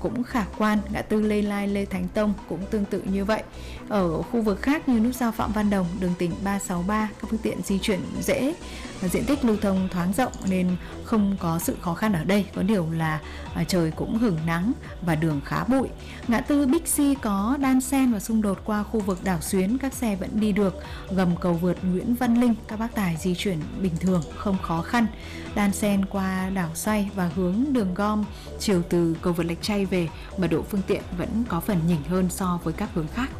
cũng khả quan. Ngã tư Lê Lai, Lê Thánh Tông cũng tương tự như vậy. Ở khu vực khác như nút giao Phạm Văn Đồng, đường tỉnh 363, các phương tiện di chuyển dễ, diện tích lưu thông thoáng rộng nên không có sự khó khăn ở đây. Có điều là trời cũng hửng nắng và đường khá bụi. Ngã tư Bixi có đan xen và xung đột qua khu vực Đảo Xuyến, các xe vẫn đi được. Gầm cầu vượt Nguyễn Văn Linh, các bác tài di chuyển bình thường, không khó khăn. Đan xen qua đảo Xoay và hướng đường gom chiều từ cầu vượt Lạch Tray về, mật độ phương tiện vẫn có phần nhỉnh hơn so với các hướng khác.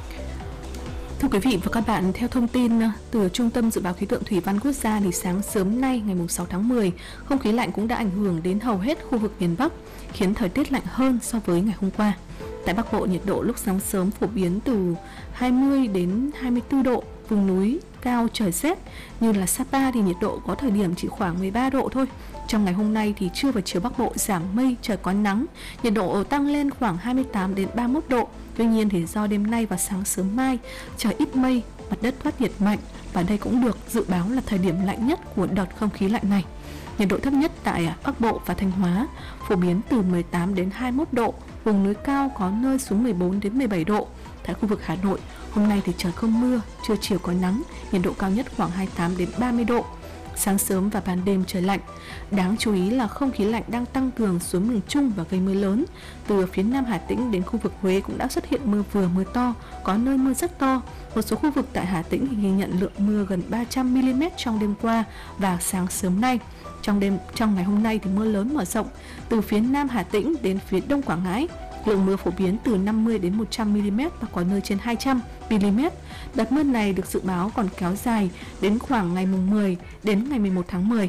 Thưa quý vị và các bạn, theo thông tin từ Trung tâm Dự báo Khí tượng Thủy văn Quốc gia thì sáng sớm nay ngày 6 tháng 10, không khí lạnh cũng đã ảnh hưởng đến hầu hết khu vực miền Bắc, khiến thời tiết lạnh hơn so với ngày hôm qua. Tại Bắc Bộ, nhiệt độ lúc sáng sớm phổ biến từ 20 đến 24 độ, vùng núi cao trời rét như là Sapa thì nhiệt độ có thời điểm chỉ khoảng 13 độ thôi. Trong ngày hôm nay thì trưa và chiều Bắc Bộ giảm mây, trời có nắng, nhiệt độ tăng lên khoảng 28 đến 31 độ. Tuy nhiên thì do đêm nay và sáng sớm mai trời ít mây, mặt đất thoát nhiệt mạnh và đây cũng được dự báo là thời điểm lạnh nhất của đợt không khí lạnh này. Nhiệt độ thấp nhất tại Bắc Bộ và Thanh Hóa phổ biến từ 18 đến 21 độ, vùng núi cao có nơi xuống 14 đến 17 độ. Tại khu vực Hà Nội, hôm nay thì trời không mưa, trưa chiều có nắng, nhiệt độ cao nhất khoảng 28 đến 30 độ. Sáng sớm và ban đêm trời lạnh. Đáng chú ý là không khí lạnh đang tăng cường xuống miền Trung và gây mưa lớn. Từ phía Nam Hà Tĩnh đến khu vực Huế cũng đã xuất hiện mưa vừa mưa to, có nơi mưa rất to. Một số khu vực tại Hà Tĩnh ghi nhận lượng mưa gần 300 mm trong đêm qua và sáng sớm nay. Trong ngày hôm nay thì mưa lớn mở rộng từ phía Nam Hà Tĩnh đến phía Đông Quảng Ngãi. Lượng mưa phổ biến từ 50 đến 100 mm và có nơi trên 200 mm. Đợt mưa này được dự báo còn kéo dài đến khoảng ngày 10 đến ngày 11 tháng 10.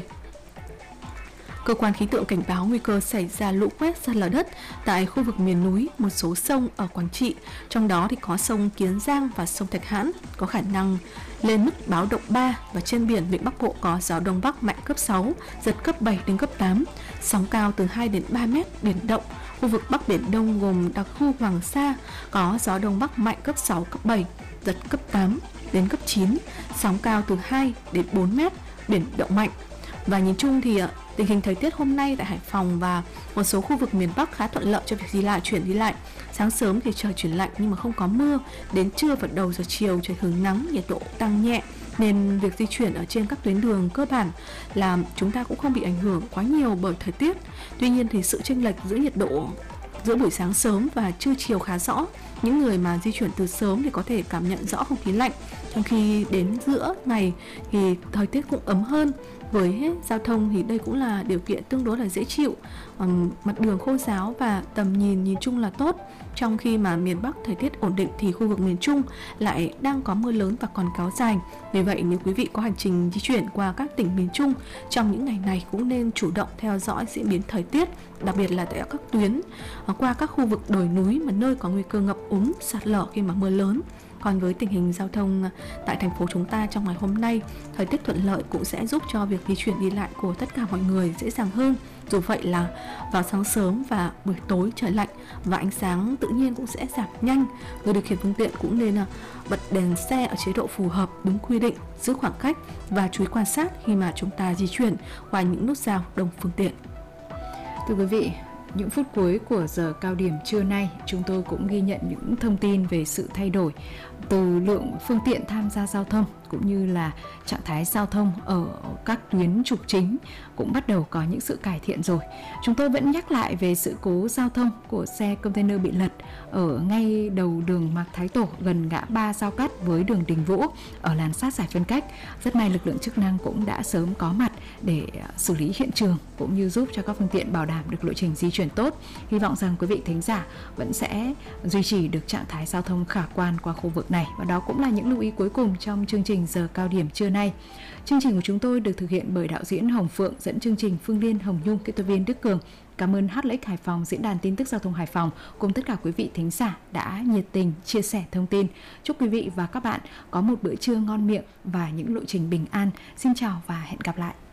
Cơ quan khí tượng cảnh báo nguy cơ xảy ra lũ quét, sạt lở đất tại khu vực miền núi, một số sông ở Quảng Trị, trong đó thì có sông Kiến Giang và sông Thạch Hãn có khả năng lên mức báo động 3 và trên biển Vịnh Bắc Bộ có gió đông bắc mạnh cấp 6, giật cấp 7 đến cấp 8, sóng cao từ 2 đến 3 mét, biển động. Khu vực Bắc Biển Đông gồm đặc khu Hoàng Sa có gió đông bắc mạnh cấp 6, cấp 7, giật cấp 8 đến cấp 9, sóng cao từ 2 đến 4 mét, biển động mạnh. Và nhìn chung thì tình hình thời tiết hôm nay tại Hải Phòng và một số khu vực miền Bắc khá thuận lợi cho việc chuyển đi lại. Sáng sớm thì trời chuyển lạnh nhưng mà không có mưa, đến trưa và đầu giờ chiều trời hứng nắng, nhiệt độ tăng nhẹ nên việc di chuyển ở trên các tuyến đường cơ bản là chúng ta cũng không bị ảnh hưởng quá nhiều bởi thời tiết. Tuy nhiên thì sự chênh lệch giữa nhiệt độ giữa buổi sáng sớm và trưa chiều khá rõ. Những người mà di chuyển từ sớm thì có thể cảm nhận rõ không khí lạnh, trong khi đến giữa ngày thì thời tiết cũng ấm hơn. Với giao thông thì đây cũng là điều kiện tương đối là dễ chịu, mặt đường khô ráo và tầm nhìn chung là tốt. Trong khi mà miền Bắc thời tiết ổn định thì khu vực miền Trung lại đang có mưa lớn và còn kéo dài. Vì vậy nếu quý vị có hành trình di chuyển qua các tỉnh miền Trung trong những ngày này cũng nên chủ động theo dõi diễn biến thời tiết, đặc biệt là tại các tuyến qua các khu vực đồi núi mà nơi có nguy cơ ngập úng, sạt lở khi mà mưa lớn. Còn với tình hình giao thông tại thành phố chúng ta trong ngày hôm nay, thời tiết thuận lợi cũng sẽ giúp cho việc di chuyển đi lại của tất cả mọi người dễ dàng hơn. Dù vậy là vào sáng sớm và buổi tối trời lạnh và ánh sáng tự nhiên cũng sẽ giảm nhanh. Người điều khiển phương tiện cũng nên bật đèn xe ở chế độ phù hợp, đúng quy định, giữ khoảng cách và chú ý quan sát khi mà chúng ta di chuyển qua những nút giao đông phương tiện. Thưa quý vị, những phút cuối của giờ cao điểm trưa nay, chúng tôi cũng ghi nhận những thông tin về sự thay đổi từ lượng phương tiện tham gia giao thông cũng như là trạng thái giao thông ở các tuyến trục chính cũng bắt đầu có những sự cải thiện rồi. Chúng tôi vẫn nhắc lại về sự cố giao thông của xe container bị lật ở ngay đầu đường Mạc Thái Tổ gần ngã ba giao cắt với đường Đình Vũ ở làn sát giải phân cách. Rất may lực lượng chức năng cũng đã sớm có mặt để xử lý hiện trường cũng như giúp cho các phương tiện bảo đảm được lộ trình di chuyển tốt. Hy vọng rằng quý vị thính giả vẫn sẽ duy trì được trạng thái giao thông khả quan qua khu vực này. Và đó cũng là những lưu ý cuối cùng trong chương trình giờ cao điểm trưa nay. Chương trình của chúng tôi được thực hiện bởi đạo diễn Hồng Phượng, dẫn chương trình Phương Liên, Hồng Nhung, kỹ thuật viên Đức Cường. Cảm ơn HLX Hải Phòng, diễn đàn tin tức giao thông Hải Phòng cùng tất cả quý vị thính giả đã nhiệt tình chia sẻ thông tin. Chúc quý vị và các bạn có một bữa trưa ngon miệng và những lộ trình bình an. Xin chào và hẹn gặp lại.